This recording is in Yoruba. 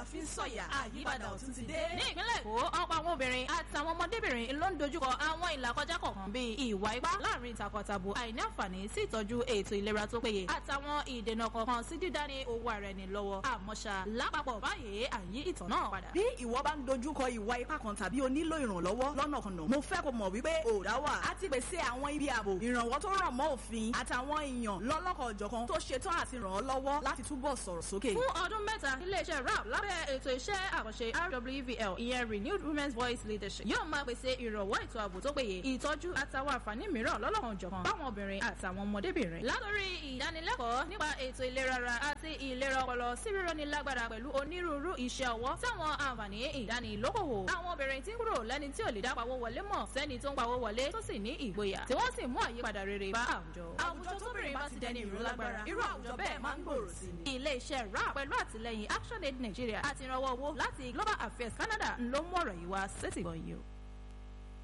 la fi ń sọ̀yà àyípadà ọ̀tun ti dé. ní ìpínlẹ̀ Èkó ọ̀pọ̀ àwọn obìnrin àtàwọn ọmọdébìnrin ló ń dojúkọ àwọn ìlàkọjá kọ̀ọ̀kan bíi ìwà ipá láàrin takọtabo àìní àǹfààní sí ìtọ́jú ètò ìlera tó péye àtàwọn ìdènà kọ̀ọ̀kan sí dídání owó ara ẹni lọ́wọ́ àmọ́ṣá lápapọ̀ báyìí àyí ìtàn náà padà. bí ìwọ bá ń dojúkọ ìwà ipá kan tàbí o nílò ìrànlọ́wọ́ lọ́nàkọnà mo fẹ́ kó mọ̀ wípé òòdà wà á ti pèsè àwọn ibi ààbò ìrànwọ́ tó rọ̀ mọ́ òfin àtàwọn èèyàn lọ́lọ́kọ̀ọ́jọ̀kan tó ṣetán àti ràn ọ́ lọ́wọ́ láti túbọ̀ sọ̀rọ̀ sókè. fún ọdún mẹ́ta iléeṣẹ́ rap lábẹ́ ètò iṣẹ́ àkànṣe RWVL ìyẹn Renewed Women's Voice Leadership yóò máa pèsè ìrànwọ́ ètò ààbò tó péye ìtọ́jú àtàwọn àǹfààní mìíràn lọ́lọ́kan-ò-jọ̀kan báwọn obìnrin àtàwọn ọmọdébìnrin. látòrí ìdánilẹ́kọ̀ọ́ nípa ètò ìlera ara àti ìlera ọpọlọ sí rírọ́nilágbára pẹ̀lú onírúurú iṣẹ́ ọwọ́ táwọn àǹfààní ìdánilókòwò. àwọn obìnrin tí ń kúrò lẹ́ni tí ò lè dá pawó wọlé mọ̀ sẹ́ni tó ń pawó wọlé tó sì ní ìgboyà tí wọ́n sì mú àyípadà rere bá àwùjọ. àwùjọ tóbìnrin bá ti dẹni ìrólágbára irú àwùjọ bẹ́ẹ̀ máa ń gbòòrò sí ni. ilé-iṣẹ́ rap pẹ̀lú àtìlẹ́yìn ActionAid Nigeria àti ìrànwọ́ owó láti Global Affairs Canada ló mú ọ̀rọ̀ yìí wá sétìgbọ̀ yìí o.